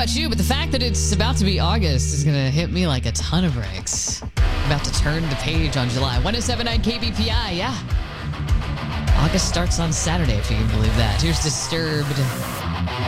about you, but the fact that it's about to be August is going to hit me like a ton of bricks. About to turn the page on July. 107.9 KBPI, yeah. August starts on Saturday, if you can believe that. Here's Disturbed.